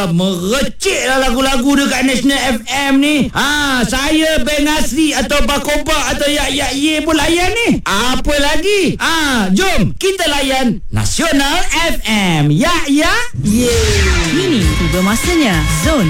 Merecik lah lagu-lagu dekat National FM ni. Saya Beng Asri atau Bakoba atau Yak Ye pun layan ni. Apa lagi? Jom kita layan Nasional FM. Yak Ye. Kini tiba masanya Zone